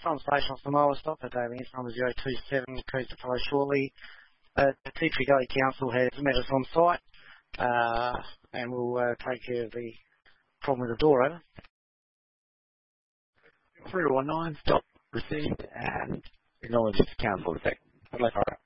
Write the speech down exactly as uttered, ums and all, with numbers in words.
from station off the mower stop at Daily number zero two seven, cruise to follow shortly. Uh, the T P Gully Council has met us on site, uh, and we'll uh, take care of the problem with the door over. three one nine, stop, received, and acknowledged council effect. Alright.